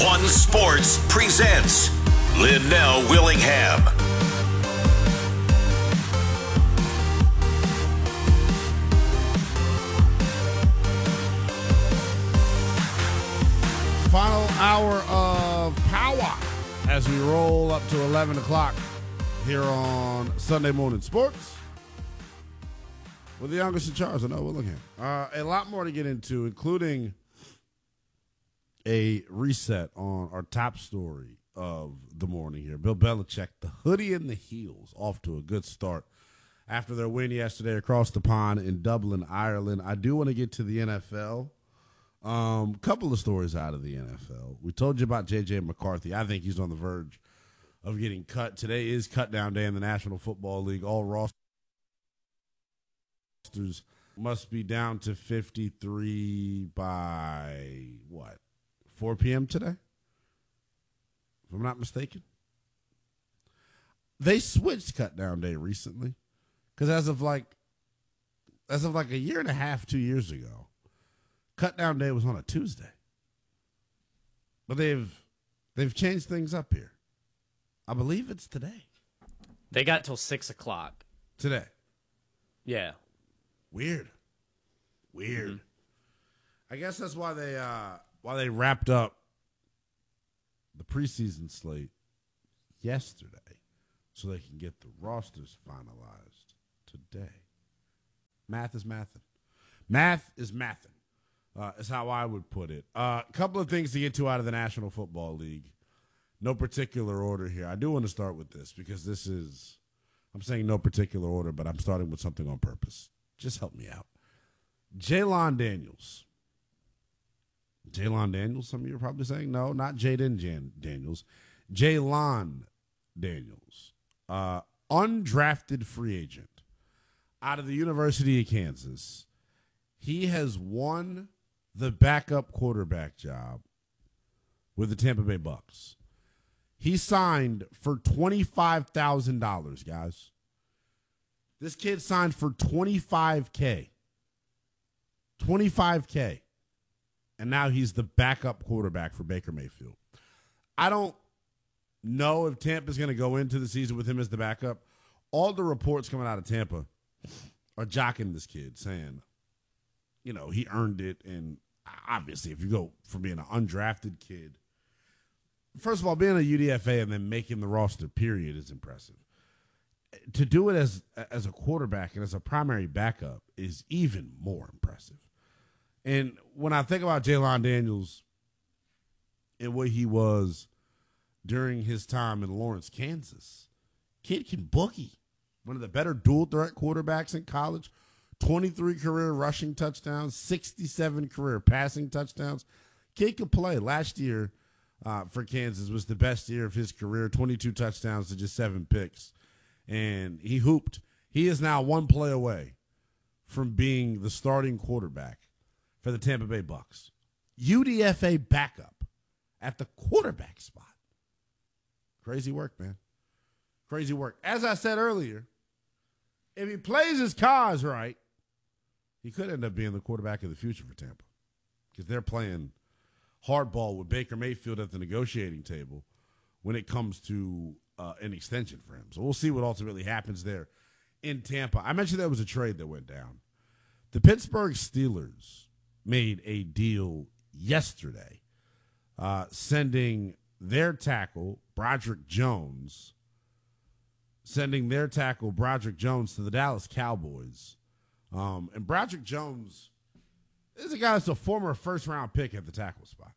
One Sports presents Linnell Willingham. Final hour of power as we roll up to 11 o'clock here on Sunday Morning Sports with the youngest in charge. Linnell Willingham. A lot more to get into, including a reset on our top story of the morning here. Bill Belichick, the hoodie and the heels, off to a good start after their win yesterday across the pond in Dublin, Ireland. I do want to get to the NFL. Couple of stories out of the NFL. We told you about J.J. McCarthy. I think he's on the verge of getting cut. Today is cut down day in the National Football League. All rosters must be down to 53 by, 4 p.m. today? If I'm not mistaken. They switched cut down day recently. Because as of like a year and a half, 2 years ago, cut down day was on a Tuesday. But they've changed things up here. I believe it's today. They got till 6 o'clock. Today. Yeah. Weird. Mm-hmm. I guess that's why they wrapped up the preseason slate yesterday so they can get the rosters finalized today. Math is mathin'. Math is mathin'. Is how I would put it. A couple of things to get to out of the National Football League. No particular order here. I do want to start with this because I'm saying no particular order, but I'm starting with something on purpose. Just help me out. Jalon Daniels. Jalon Daniels, some of you are probably saying. No, not Jaden Daniels. Jalon Daniels. Undrafted free agent out of the University of Kansas. He has won the backup quarterback job with the Tampa Bay Bucks. He signed for $25,000, guys. This kid signed for $25K. $25K. And now he's the backup quarterback for Baker Mayfield. I don't know if Tampa's going to go into the season with him as the backup. All the reports coming out of Tampa are jocking this kid, saying, he earned it. And obviously, if you go from being an undrafted kid, first of all, being a UDFA and then making the roster, period, is impressive. To do it as a quarterback and as a primary backup is even more impressive. And when I think about Jalon Daniels and what he was during his time in Lawrence, Kansas, kid can boogie. One of the better dual-threat quarterbacks in college. 23 career rushing touchdowns, 67 career passing touchdowns. Kid could play. Last year for Kansas was the best year of his career, 22 touchdowns to just 7 picks. And he hooped. He is now one play away from being the starting quarterback for the Tampa Bay Bucks. UDFA backup at the quarterback spot. Crazy work, man. Crazy work. As I said earlier, if he plays his cards right, he could end up being the quarterback of the future for Tampa because they're playing hardball with Baker Mayfield at the negotiating table when it comes to an extension for him. So we'll see what ultimately happens there in Tampa. I mentioned there was a trade that went down. The Pittsburgh Steelers made a deal yesterday sending their tackle, Broderick Jones, to the Dallas Cowboys. And Broderick Jones is a guy that's a former first-round pick at the tackle spot.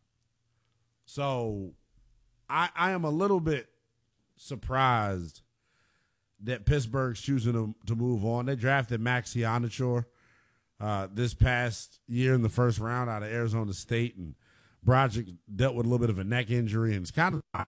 So I am a little bit surprised that Pittsburgh's choosing to move on. They drafted Max Ionichor this past year in the first round out of Arizona State, and Broderick dealt with a little bit of a neck injury, and it's kind of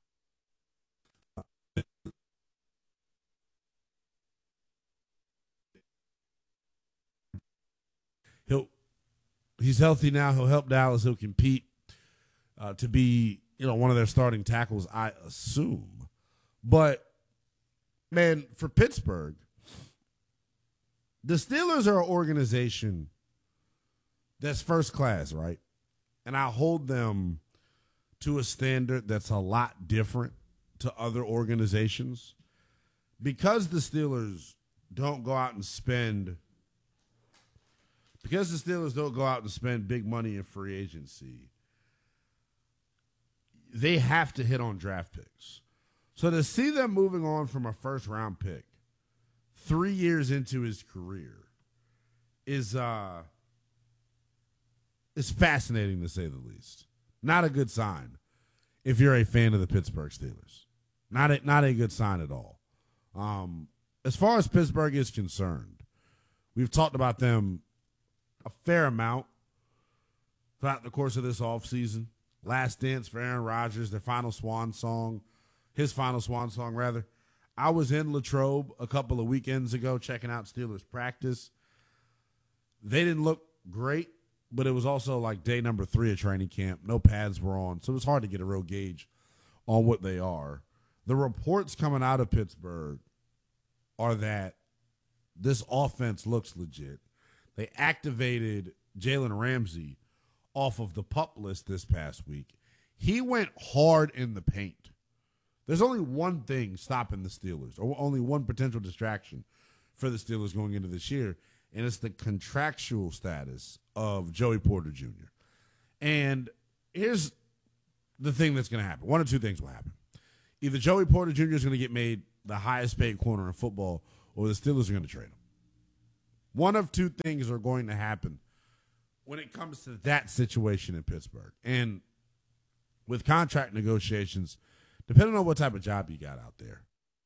he's healthy now. He'll help Dallas. He'll compete to be, one of their starting tackles, I assume. But, man, for Pittsburgh, the Steelers are an organization that's first class, right? And I hold them to a standard that's a lot different to other organizations. Because the Steelers don't go out and spend big money in free agency, they have to hit on draft picks. So to see them moving on from a first-round pick 3 years into his career is fascinating, to say the least. Not a good sign if you're a fan of the Pittsburgh Steelers. Not a good sign at all. As far as Pittsburgh is concerned, we've talked about them a fair amount throughout the course of this offseason. Last dance for Aaron Rodgers, his final swan song, rather. I was in Latrobe a couple of weekends ago checking out Steelers practice. They didn't look great, but it was also like day number 3 of training camp. No pads were on, so it was hard to get a real gauge on what they are. The reports coming out of Pittsburgh are that this offense looks legit. They activated Jalen Ramsey off of the PUP list this past week. He went hard in the paint. There's only one thing stopping the Steelers, or only one potential distraction for the Steelers going into this year, and it's the contractual status of Joey Porter Jr. And here's the thing that's going to happen. One or two things will happen. Either Joey Porter Jr. is going to get made the highest paid corner in football, or the Steelers are going to trade him. One of two things are going to happen when it comes to that situation in Pittsburgh. And with contract negotiations, depending on what type of job you got out there,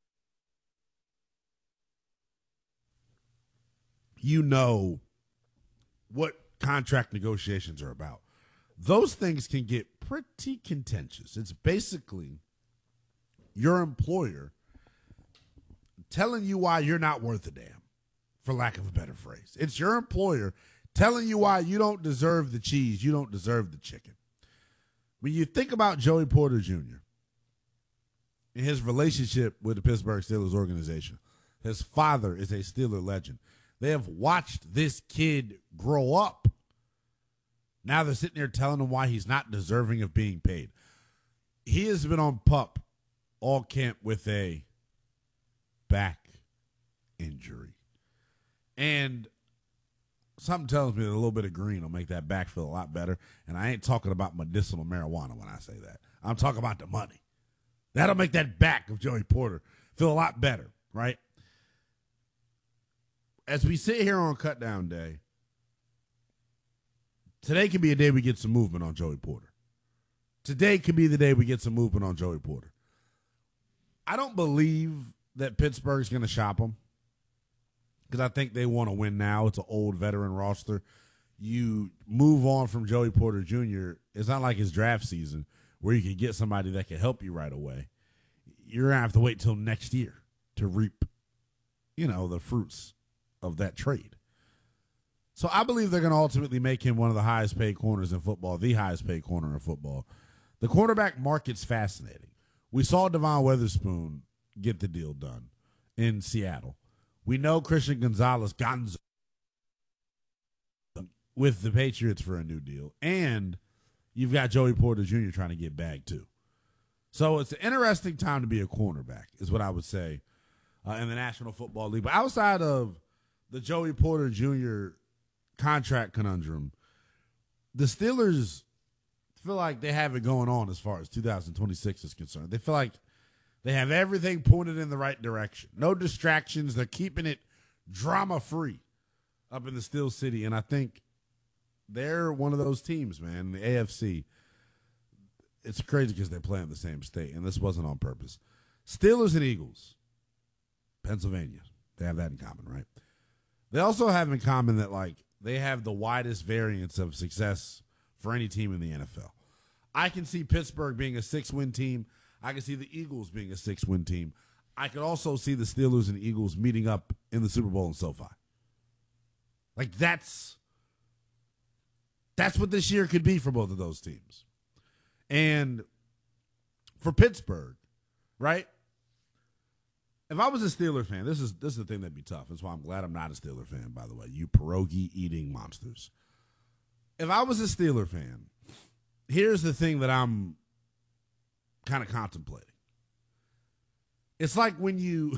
you know what contract negotiations are about. Those things can get pretty contentious. It's basically your employer telling you why you're not worth a damn, for lack of a better phrase. It's your employer telling you why you don't deserve the cheese, you don't deserve the chicken. When you think about Joey Porter Jr. and his relationship with the Pittsburgh Steelers organization, his father is a Steeler legend. They have watched this kid grow up. Now they're sitting there telling him why he's not deserving of being paid. He has been on PUP all camp with a back injury. And something tells me that a little bit of green will make that back feel a lot better. And I ain't talking about medicinal marijuana when I say that. I'm talking about the money. That'll make that back of Joey Porter feel a lot better, right? As we sit here on Cutdown Day, today could be a day we get some movement on Joey Porter. Today could be the day we get some movement on Joey Porter. I don't believe that Pittsburgh's going to shop him because I think they want to win now. It's an old veteran roster. You move on from Joey Porter Jr. It's not like his draft season where you can get somebody that can help you right away. You're going to have to wait till next year to reap, the fruits of that trade. So I believe they're going to ultimately make him one of the highest paid corners in football, the highest paid corner in football. The cornerback market's fascinating. We saw Devon Witherspoon get the deal done in Seattle. We know Christian Gonzalez Gonzo with the Patriots for a new deal. And you've got Joey Porter Jr. trying to get bagged too. So it's an interesting time to be a cornerback is what I would say in the National Football League. But outside of the Joey Porter Jr. contract conundrum, the Steelers feel like they have it going on as far as 2026 is concerned. They feel like they have everything pointed in the right direction. No distractions. They're keeping it drama-free up in the Steel City. And I think they're one of those teams, man, the AFC. It's crazy because they play in the same state, and this wasn't on purpose. Steelers and Eagles, Pennsylvania. They have that in common, right? They also have in common that, they have the widest variance of success for any team in the NFL. I can see Pittsburgh being a 6-win team. I can see the Eagles being a 6-win team. I could also see the Steelers and Eagles meeting up in the Super Bowl in SoFi. That's what this year could be for both of those teams. And for Pittsburgh, right? If I was a Steeler fan, this is the thing that'd be tough. That's why I'm glad I'm not a Steeler fan, by the way. You pierogi-eating monsters. If I was a Steeler fan, here's the thing that I'm kind of contemplating. It's like when you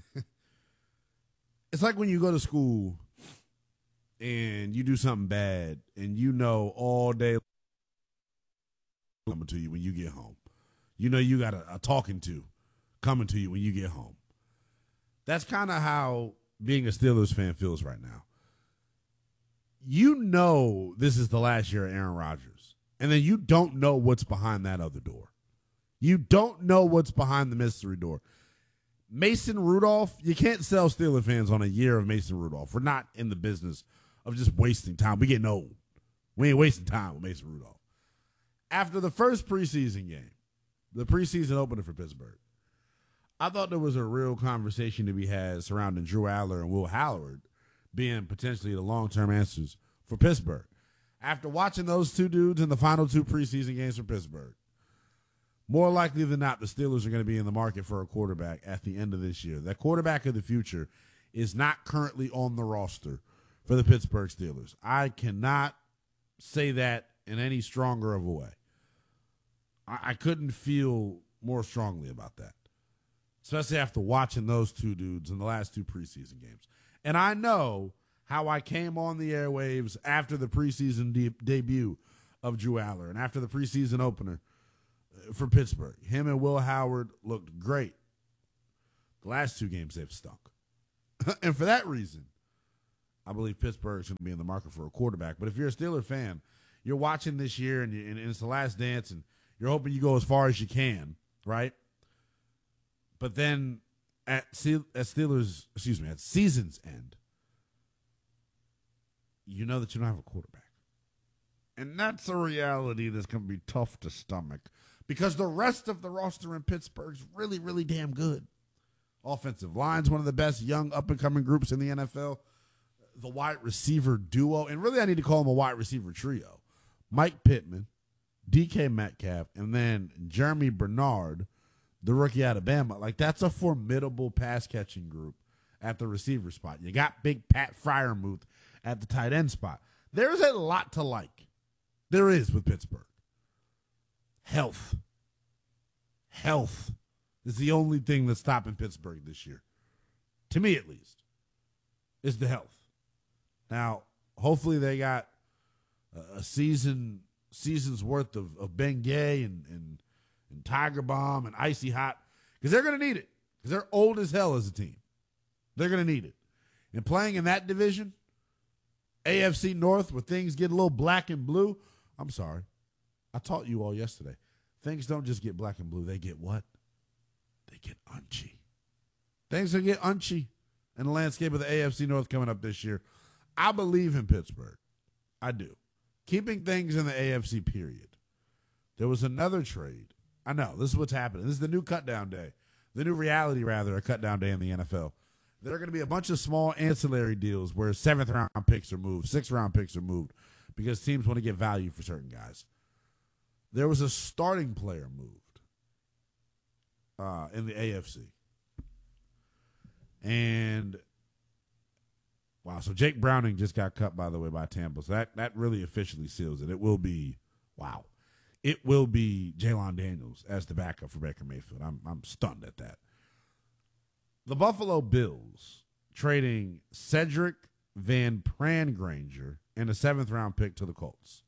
it's like when you go to school and you do something bad and you know all day coming to you when you get home. You know you got a talking to coming to you when you get home. That's kind of how being a Steelers fan feels right now. You know this is the last year of Aaron Rodgers, and then you don't know what's behind that other door. You don't know what's behind the mystery door. Mason Rudolph, you can't sell Steelers fans on a year of Mason Rudolph. We're not in the business of just wasting time. We're getting old. We ain't wasting time with Mason Rudolph. After the first preseason game, the preseason opener for Pittsburgh, I thought there was a real conversation to be had surrounding Drew Adler and Will Howard being potentially the long-term answers for Pittsburgh. After watching those two dudes in the final two preseason games for Pittsburgh, more likely than not, the Steelers are going to be in the market for a quarterback at the end of this year. That quarterback of the future is not currently on the roster for the Pittsburgh Steelers. I cannot say that in any stronger of a way. I couldn't feel more strongly about that, especially after watching those two dudes in the last two preseason games. And I know how I came on the airwaves after the preseason debut of Drew Adler and after the preseason opener for Pittsburgh. Him and Will Howard looked great. The last two games they've stunk. And for that reason, I believe Pittsburgh's going to be in the market for a quarterback. But if you're a Steeler fan, you're watching this year and it's the last dance and you're hoping you go as far as you can, right? But then at season's end, you know that you don't have a quarterback. And that's a reality that's going to be tough to stomach because the rest of the roster in Pittsburgh's really, really damn good. Offensive line's one of the best young up-and-coming groups in the NFL. The wide receiver duo, and really I need to call them a wide receiver trio. Mike Pittman, DK Metcalf, and then Jeremy Bernard, the rookie out of Bama. Like, that's a formidable pass-catching group at the receiver spot. You got big Pat Freiermuth at the tight end spot. There's a lot to like. There is with Pittsburgh. Health is the only thing that's stopping Pittsburgh this year. To me, at least, is the health. Now, hopefully they got a season's worth of Ben Gay and Tiger Bomb and Icy Hot because they're going to need it because they're old as hell as a team. They're going to need it. And playing in that division, AFC North, where things get a little black and blue, I'm sorry. I taught you all yesterday. Things don't just get black and blue. They get what? They get unchy. Things will get unchy in the landscape of the AFC North coming up this year. I believe in Pittsburgh. I do. Keeping things in the AFC, period. There was another trade. I know. This is what's happening. This is the new cut-down day. The new reality, rather, a cut-down day in the NFL. There are going to be a bunch of small ancillary deals where 7th-round picks are moved, 6th-round picks are moved because teams want to get value for certain guys. There was a starting player moved in the AFC. And, wow, so Jake Browning just got cut, by the way, by Tampa. So that really officially seals it. It will be, wow. It will be Jalen Daniels as the backup for Baker Mayfield. I'm stunned at that. The Buffalo Bills trading Cedric Van Pran-Granger and a 7th-round pick to the Colts.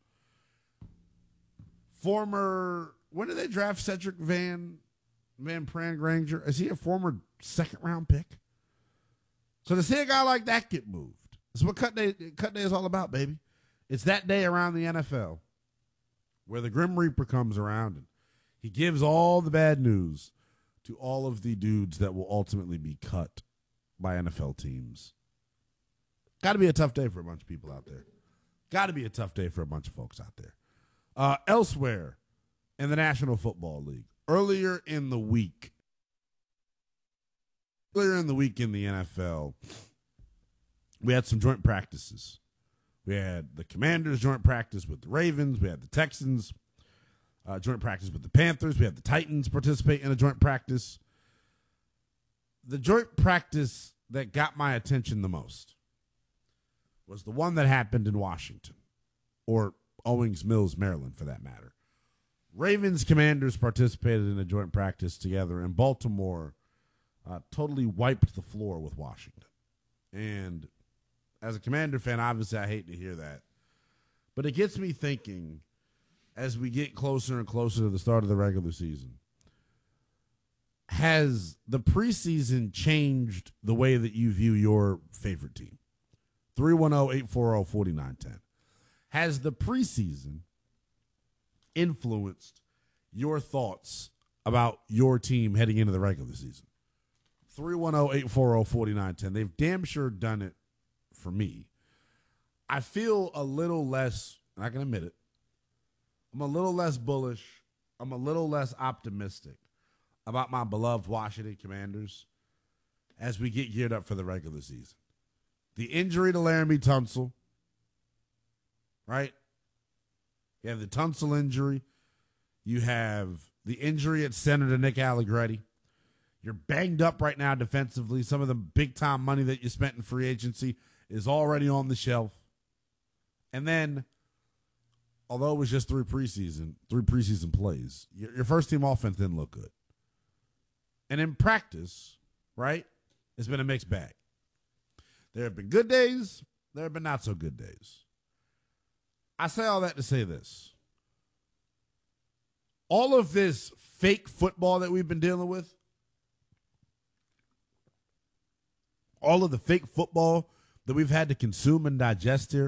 When did they draft Cedric Van Pran-Granger? Is he a former 2nd-round pick? So to see a guy like that get moved, that's what Cut Day is all about, baby. It's that day around the NFL where the Grim Reaper comes around and he gives all the bad news to all of the dudes that will ultimately be cut by NFL teams. Got to be a tough day for a bunch of people out there. Got to be a tough day for a bunch of folks out there. Elsewhere in the National Football League, earlier in the week in the NFL, we had some joint practices. We had the Commanders joint practice with the Ravens. We had the Texans joint practice with the Panthers. We had the Titans participate in a joint practice. The joint practice that got my attention the most was the one that happened in Washington, or Owings Mills, Maryland, for that matter. Ravens Commanders participated in a joint practice together, and Baltimore totally wiped the floor with Washington. And as a Commander fan, obviously I hate to hear that. But it gets me thinking as we get closer and closer to the start of the regular season. Has the preseason changed the way that you view your favorite team? 310-840-4910. Has the preseason influenced your thoughts about your team heading into the regular season? 310-840-4910. They've damn sure done it for me. I feel a little less, I can admit it, I'm a little less bullish. I'm a little less optimistic about my beloved Washington Commanders as we get geared up for the regular season. The injury to Laramie Tunsil, right? You have the Tunsil injury. You have the injury at center to Nick Allegretti. You're banged up right now defensively. Some of the big-time money that you spent in free agency is already on the shelf. And then, although it was just three preseason plays, your first-team offense didn't look good. And in practice, right, it's been a mixed bag. There have been good days. There have been not so good days. I say all that to say this. All of this fake football that we've been dealing with, all of the fake football that we've had to consume and digest here